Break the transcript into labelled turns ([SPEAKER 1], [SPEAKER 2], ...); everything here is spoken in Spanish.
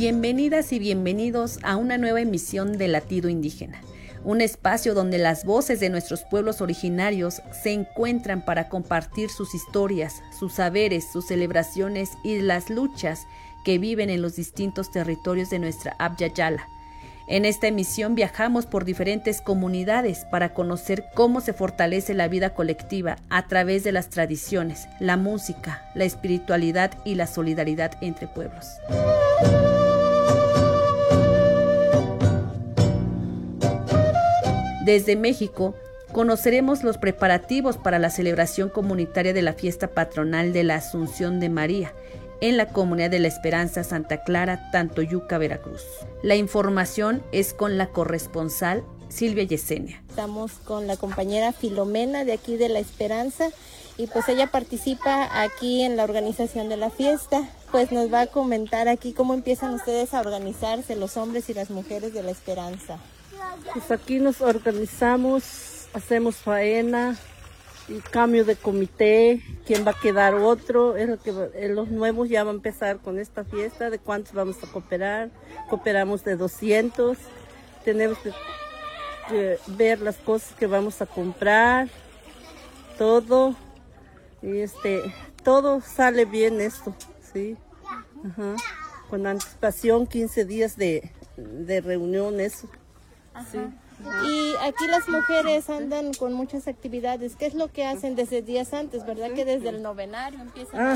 [SPEAKER 1] Bienvenidas y bienvenidos a una nueva emisión de Latido Indígena, un espacio donde las voces de nuestros pueblos originarios se encuentran para compartir sus historias, sus saberes, sus celebraciones y las luchas que viven en los distintos territorios de nuestra Abya Yala. En esta emisión viajamos por diferentes comunidades para conocer cómo se fortalece la vida colectiva a través de las tradiciones, la música, la espiritualidad y la solidaridad entre pueblos. Desde México, conoceremos los preparativos para la celebración comunitaria de la fiesta patronal de la Asunción de María, en la Comunidad de la Esperanza Santa Clara, Tantoyuca, Veracruz. La información es con la corresponsal Silvia Yesenia.
[SPEAKER 2] Estamos con la compañera Filomena de aquí de La Esperanza y pues ella participa aquí en la organización de la fiesta. Pues nos va a comentar aquí cómo empiezan ustedes a organizarse, los hombres y las mujeres de La Esperanza.
[SPEAKER 3] Pues aquí nos organizamos, hacemos faena y cambio de comité, quién va a quedar otro, los nuevos ya van a empezar con esta fiesta, de cuántos vamos a cooperar, cooperamos de 200, tenemos que ver las cosas que vamos a comprar, todo, y todo sale bien esto, sí, con anticipación 15 días de reunión, eso. Sí.
[SPEAKER 2] Y aquí las mujeres andan con muchas actividades. ¿Qué es lo que hacen desde días antes, verdad? Que desde el novenario empiezan